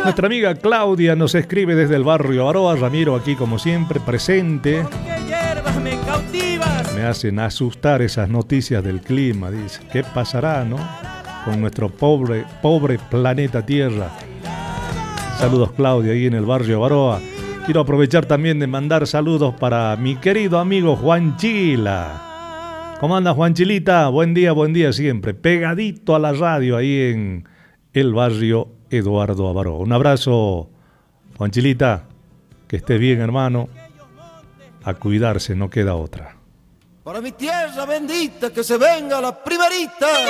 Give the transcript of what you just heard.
Nuestra amiga Claudia nos escribe desde el barrio Aroa. Ramiro aquí como siempre presente. Me hacen asustar esas noticias del clima, dice. ¿Qué pasará, no? Con nuestro pobre planeta Tierra. Saludos, Claudia, ahí en el barrio Baroa. Quiero aprovechar también de mandar saludos para mi querido amigo Juan Chila. ¿Cómo anda, Juan Chilita? Buen día siempre. Pegadito a la radio ahí en el barrio Eduardo Avaroa. Un abrazo, Juan Chilita. Que esté bien, hermano. A cuidarse, no queda otra. Para mi tierra bendita, que se venga la primerita.